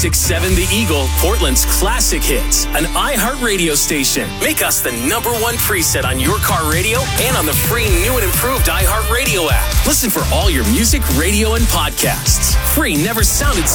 106.7 The Eagle, Portland's classic hits, an iHeartRadio station. Make us the #1 preset on your car radio and on the free new and improved iHeartRadio app. Listen for all your music, radio, and podcasts. Free never sounded